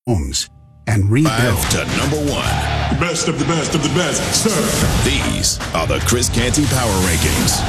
homes and rebuild. 5 to number 1. The best of the best of the best, sir. These are the Chris Canty Power Rankings.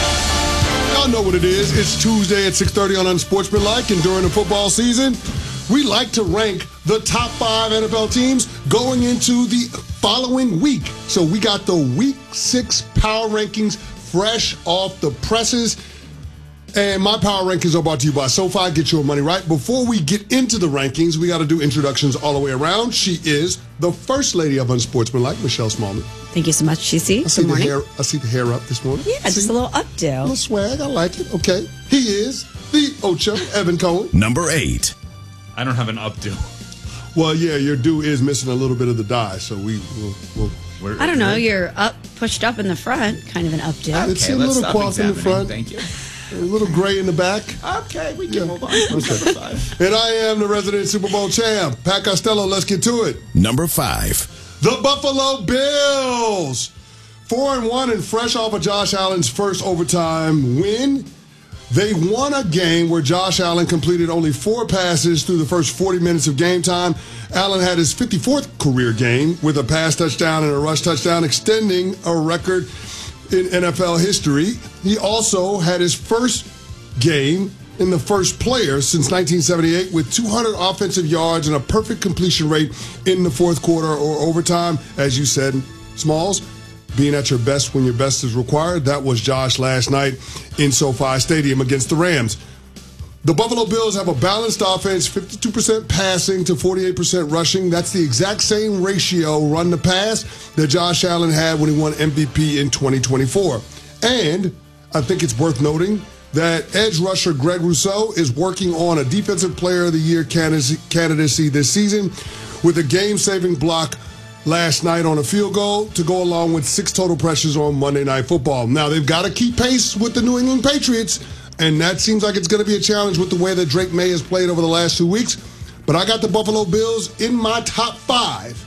Y'all know what it is. It's Tuesday at 6:30 on Unsportsmanlike, and during the football season, we like to rank the top 5 NFL teams going into the following week. So we got the Week 6 Power Rankings fresh off the presses. And my power rankings are brought to you by SoFi. Get your money right. Before we get into the rankings, we got to do introductions all the way around. She is the first lady of Unsportsmanlike, Michelle Smallman. Thank you so much, GC. I see the hair up this morning. Yeah, just a little updo. A little swag. I like it. Okay. He is the Ocho, Evan Cohen. Number 8. I don't have an updo. Well, yeah, your do is missing a little bit of the dye, so we'll I don't know. You're pushed up in the front, kind of an updo. It's a little coif in the front. Thank you. A little gray in the back. Okay, we can move on. Okay. And I am the resident Super Bowl champ, Pat Costello. Let's get to it. Number 5. The Buffalo Bills. 4-1 and fresh off of Josh Allen's first overtime win. They won a game where Josh Allen completed only 4 passes through the first 40 minutes of game time. Allen had his 54th career game with a pass touchdown and a rush touchdown, extending a record in NFL history. He also had his first game in the first player since 1978 with 200 offensive yards and a perfect completion rate in the fourth quarter or overtime. As you said, Smalls, being at your best when your best is required. That was Josh last night in SoFi Stadium against the Rams. The Buffalo Bills have a balanced offense, 52% passing to 48% rushing. That's the exact same ratio run to pass that Josh Allen had when he won MVP in 2024. And I think it's worth noting that edge rusher Greg Rousseau is working on a Defensive Player of the Year candidacy this season with a game-saving block last night on a field goal to go along with 6 total pressures on Monday Night Football. Now, they've got to keep pace with the New England Patriots, and that seems like it's going to be a challenge with the way that Drake May has played over the last 2 weeks. But I got the Buffalo Bills in my top 5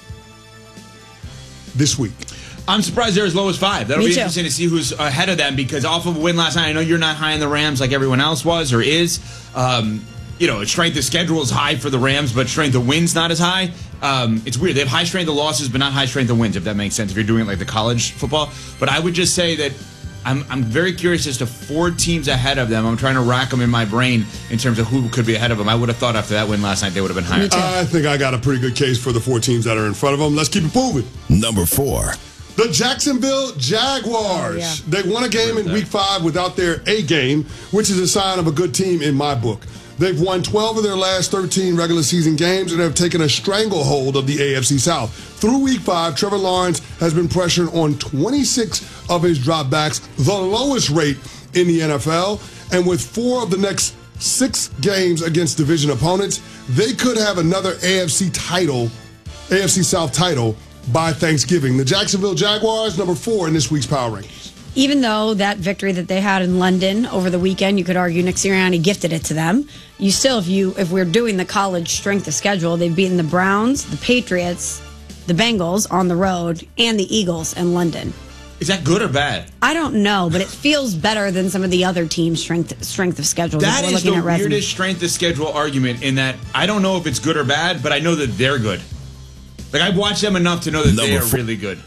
this week. I'm surprised they're as low as 5. That'll Me be too. interesting to see who's ahead of them, because off of a win last night, I know you're not high on the Rams like everyone else was or is. Strength of schedule is high for the Rams, but strength of wins not as high. It's weird. They have high strength of losses, but not high strength of wins, if that makes sense, if you're doing it like the college football. But I would just say that I'm very curious as to 4 teams ahead of them. I'm trying to rack them in my brain in terms of who could be ahead of them. I would have thought after that win last night they would have been higher. I think I got a pretty good case for the 4 teams that are in front of them. Let's keep it moving. Number 4. The Jacksonville Jaguars. Oh, yeah. They won a game in Week 5 without their A game, which is a sign of a good team in my book. They've won 12 of their last 13 regular season games and have taken a stranglehold of the AFC South. Through Week 5, Trevor Lawrence has been pressured on 26 of his dropbacks, the lowest rate in the NFL. And with 4 of the next 6 games against division opponents, they could have another AFC South title by Thanksgiving. The Jacksonville Jaguars, number 4 in this week's Power Rankings. Even though that victory that they had in London over the weekend, you could argue Nick Sirianni gifted it to them. You still, if we're doing the college strength of schedule, they've beaten the Browns, the Patriots, the Bengals on the road, and the Eagles in London. Is that good or bad? I don't know, but it feels better than some of the other teams' strength of schedule. That is the weirdest strength of schedule argument, in that I don't know if it's good or bad, but I know that they're good. Like, I've watched them enough to know that they are really good.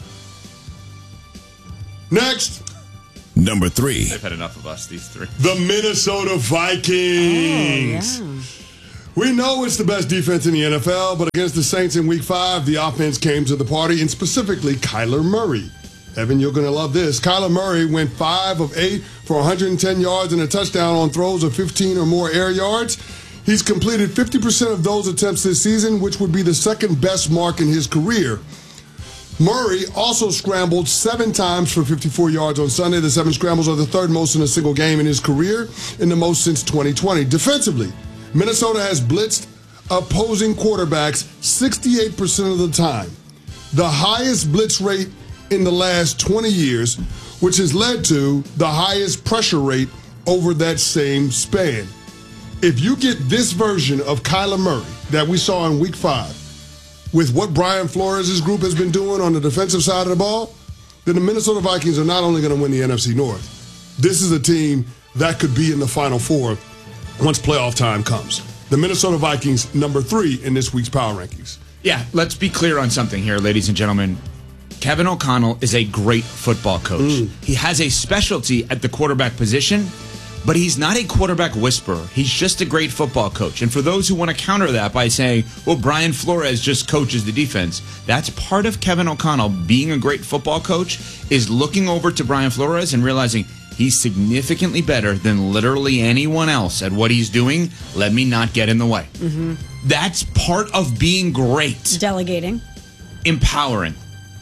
Next. Number 3. They've had enough of us, these 3. The Minnesota Vikings. Oh, yeah. We know it's the best defense in the NFL, but against the Saints in Week 5, the offense came to the party, and specifically Kyler Murray. Evan, you're going to love this. Kyler Murray went 5 of 8 for 110 yards and a touchdown on throws of 15 or more air yards. He's completed 50% of those attempts this season, which would be the second best mark in his career. Murray also scrambled 7 times for 54 yards on Sunday. The 7 scrambles are the 3rd most in a single game in his career, and the most since 2020. Defensively, Minnesota has blitzed opposing quarterbacks 68% of the time, the highest blitz rate in the last 20 years, which has led to the highest pressure rate over that same span. If you get this version of Kyler Murray that we saw in Week 5, with what Brian Flores' group has been doing on the defensive side of the ball, then the Minnesota Vikings are not only going to win the NFC North. This is a team that could be in the Final Four once playoff time comes. the Minnesota Vikings, number 3 in this week's Power Rankings. Yeah, let's be clear on something here, ladies and gentlemen. Kevin O'Connell is a great football coach. He has a specialty at the quarterback position, but he's not a quarterback whisperer. He's just a great football coach. And for those who want to counter that by saying, well, Brian Flores just coaches the defense, that's part of Kevin O'Connell being a great football coach, is looking over to Brian Flores and realizing he's significantly better than literally anyone else at what he's doing. Let me not get in the way. That's part of being great. Delegating. Empowering.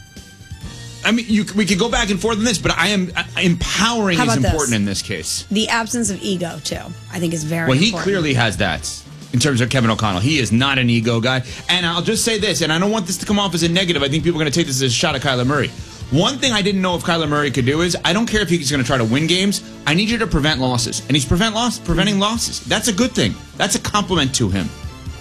I mean, we could go back and forth on this, but empowering is important in this case. The absence of ego, too, I think is very important. Well, he clearly has that in terms of Kevin O'Connell. He is not an ego guy. And I'll just say this, and I don't want this to come off as a negative. I think people are going to take this as a shot at Kyler Murray. One thing I didn't know if Kyler Murray could do is, I don't care if he's going to try to win games. I need you to prevent losses. And he's preventing losses. That's a good thing. That's a compliment to him.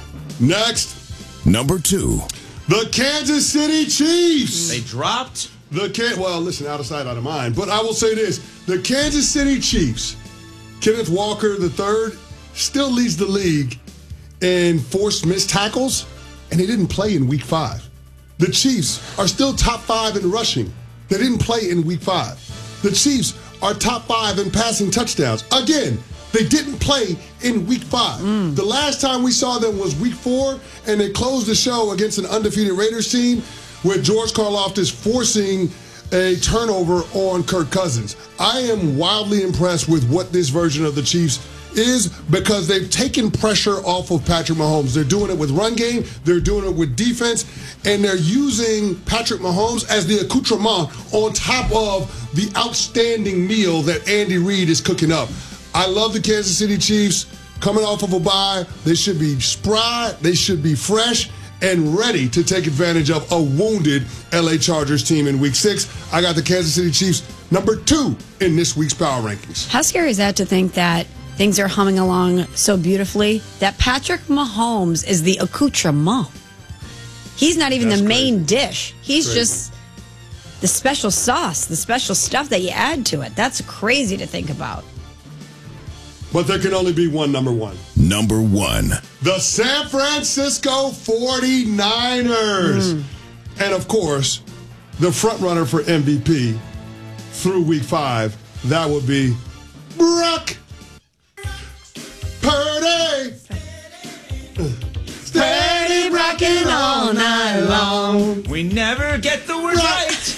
Next. Number 2. The Kansas City Chiefs. They dropped. Well, listen, out of sight, out of mind. But I will say this. The Kansas City Chiefs, Kenneth Walker III, still leads the league in forced missed tackles, and he didn't play in Week 5. The Chiefs are still top 5 in rushing. They didn't play in Week 5. The Chiefs are top 5 in passing touchdowns. Again, they didn't play in Week 5. The last time we saw them was Week 4, and they closed the show against an undefeated Raiders team with George Karlaftis forcing a turnover on Kirk Cousins. I am wildly impressed with what this version of the Chiefs is, because they've taken pressure off of Patrick Mahomes. They're doing it with run game, they're doing it with defense, and they're using Patrick Mahomes as the accoutrement on top of the outstanding meal that Andy Reid is cooking up. I love the Kansas City Chiefs coming off of a bye. They should be spry, they should be fresh, and ready to take advantage of a wounded LA Chargers team in Week 6. I got the Kansas City Chiefs number 2 in this week's Power Rankings. How scary is that to think that things are humming along so beautifully that Patrick Mahomes is the accoutrement? He's not even the main dish. He's just the special sauce, the special stuff that you add to it. That's crazy to think about. But there can only be one number 1. Number 1. The San Francisco 49ers. And of course, the front runner for MVP through Week 5, that would be Brock Purdy. Steady rocking all night long. We never get the word right.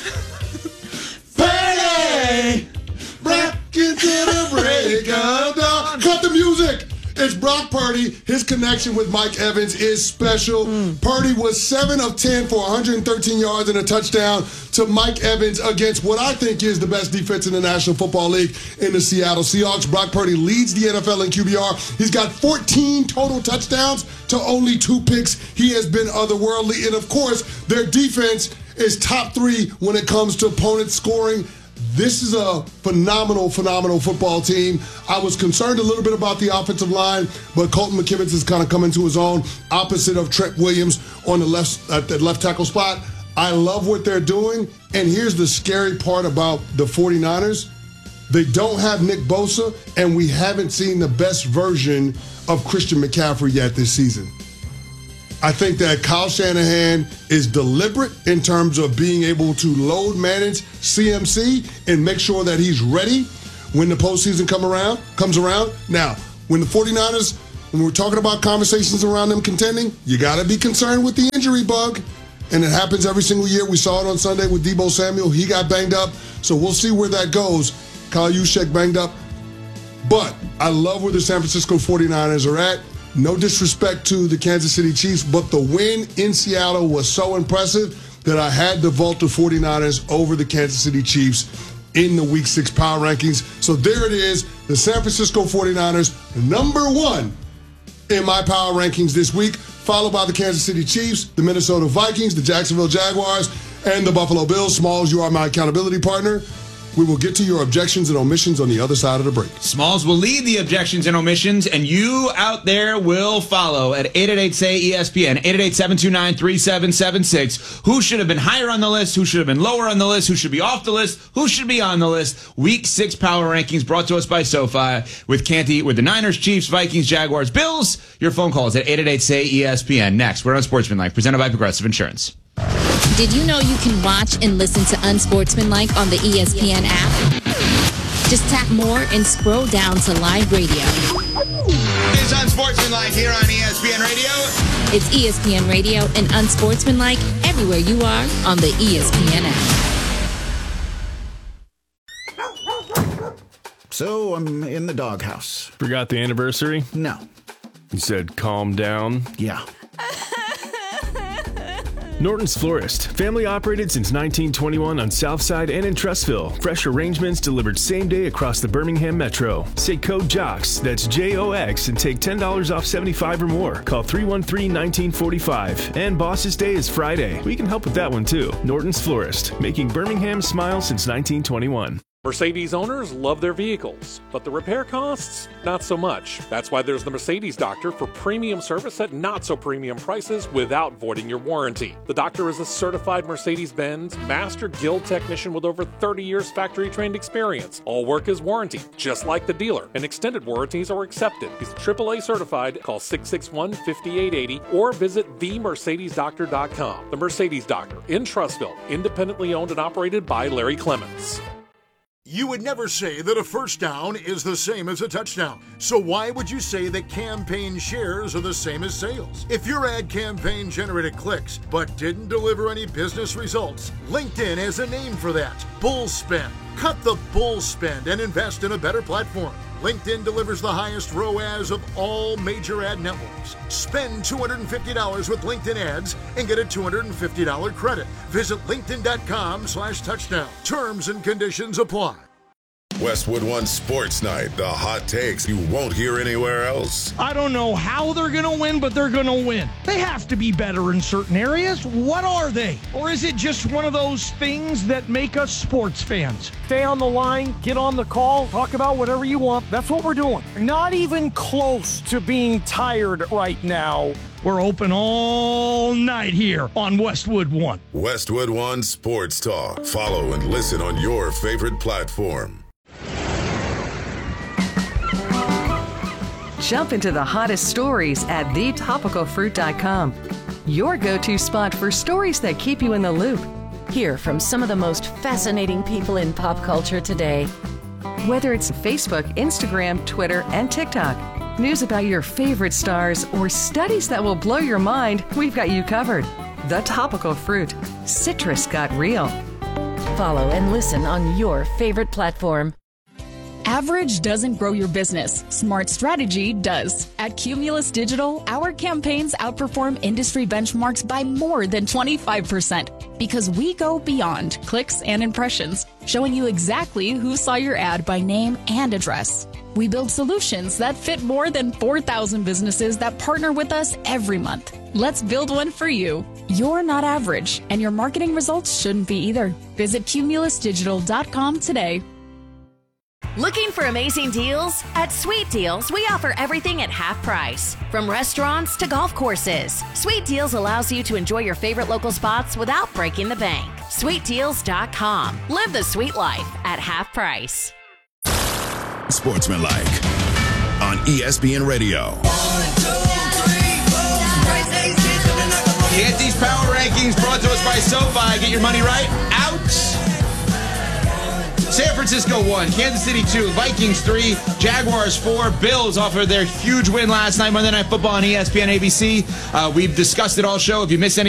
Purdy. Rocking to the break of dawn. Cut the music. It's Brock Purdy. His connection with Mike Evans is special. Purdy was 7 of 10 for 113 yards and a touchdown to Mike Evans against what I think is the best defense in the National Football League in the Seattle Seahawks. Brock Purdy leads the NFL in QBR. He's got 14 total touchdowns to only 2 picks. He has been otherworldly. And of course, their defense is top 3 when it comes to opponent scoring. This is a phenomenal football team. I was concerned a little bit about the offensive line, but Colton McKivitz has kind of come into his own, opposite of Trent Williams on the left at the left tackle spot. I love what they're doing, and here's the scary part about the 49ers. They don't have Nick Bosa, and we haven't seen the best version of Christian McCaffrey yet this season. I think that Kyle Shanahan is deliberate in terms of being able to load manage CMC and make sure that he's ready when the postseason comes around. Now, when the 49ers, when we're talking about conversations around them contending, you got to be concerned with the injury bug. And it happens every single year. We saw it on Sunday with Deebo Samuel. He got banged up. So we'll see where that goes. Kyle Juszczyk banged up. But I love where the San Francisco 49ers are at. No disrespect to the Kansas City Chiefs, but the win in Seattle was so impressive that I had to vault the 49ers over the Kansas City Chiefs in the Week 6 Power Rankings. So there it is, the San Francisco 49ers, number 1 in my Power Rankings this week, followed by the Kansas City Chiefs, the Minnesota Vikings, the Jacksonville Jaguars, and the Buffalo Bills. Smalls, you are my accountability partner. We will get to your objections and omissions on the other side of the break. Smalls will lead the objections and omissions, and you out there will follow at 888-SAY-ESPN, 888-729-3776. Who should have been higher on the list? Who should have been lower on the list? Who should be off the list? Who should be on the list? Week 6 Power Rankings brought to us by SoFi with Canty, with the Niners, Chiefs, Vikings, Jaguars, Bills. Your phone calls at 888-SAY-ESPN. Next, we're on Sportsmanlike, presented by Progressive Insurance. Did you know you can watch and listen to Unsportsmanlike on the ESPN app? Just tap more and scroll down to live radio. It's Unsportsmanlike here on ESPN Radio. It's ESPN Radio and Unsportsmanlike everywhere you are on the ESPN app. So I'm in the doghouse. Forgot the anniversary? No. You said calm down? Yeah. Norton's Florist. Family operated since 1921 on Southside and in Trustville. Fresh arrangements delivered same day across the Birmingham Metro. Say code JOX, that's JOX, and take $10 off 75 or more. Call 313-1945. And Boss's Day is Friday. We can help with that one too. Norton's Florist, making Birmingham smile since 1921. Mercedes owners love their vehicles, but the repair costs, not so much. That's why there's the Mercedes Doctor for premium service at not so premium prices without voiding your warranty. The Doctor is a certified Mercedes-Benz Master Guild technician with over 30 years factory-trained experience. All work is warranted, just like the dealer, and extended warranties are accepted. He's AAA certified. Call 661-5880 or visit themercedesdoctor.com. The Mercedes Doctor in Trustville, independently owned and operated by Larry Clements. You would never say that a first down is the same as a touchdown. So why would you say that campaign shares are the same as sales? If your ad campaign generated clicks but didn't deliver any business results, LinkedIn has a name for that: bull spend. Cut the bull spend and invest in a better platform. LinkedIn delivers the highest ROAS of all major ad networks. Spend $250 with LinkedIn ads and get a $250 credit. Visit linkedin.com/touchdown. Terms and conditions apply. Westwood One Sports Night, the hot takes you won't hear anywhere else. I don't know how they're going to win, but they're going to win. They have to be better in certain areas. What are they? Or is it just one of those things that make us sports fans? Stay on the line, get on the call, talk about whatever you want. That's what we're doing. Not even close to being tired right now. We're open all night here on Westwood One. Westwood One Sports Talk. Follow and listen on your favorite platform. Jump into the hottest stories at thetopicalfruit.com. Your go-to spot for stories that keep you in the loop. Hear from some of the most fascinating people in pop culture today. Whether it's Facebook, Instagram, Twitter, and TikTok, news about your favorite stars, or studies that will blow your mind, we've got you covered. The Topical Fruit. Citrus got real. Follow and listen on your favorite platform. Average doesn't grow your business. Smart strategy does. At Cumulus Digital, our campaigns outperform industry benchmarks by more than 25% because we go beyond clicks and impressions, showing you exactly who saw your ad by name and address. We build solutions that fit more than 4,000 businesses that partner with us every month. Let's build one for you. You're not average, and your marketing results shouldn't be either. Visit cumulusdigital.com today. Looking for amazing deals? At Sweet Deals, we offer everything at half price. From restaurants to golf courses, Sweet Deals allows you to enjoy your favorite local spots without breaking the bank. SweetDeals.com. Live the sweet life at half price. Sportsmanlike on ESPN Radio. Canty's Power Rankings brought to us by SoFi. Get your money right. Out. San Francisco 1, Kansas City 2, Vikings 3, Jaguars 4, Bills offered their huge win last night, Monday Night Football on ESPN ABC. We've discussed it all show. If you missed any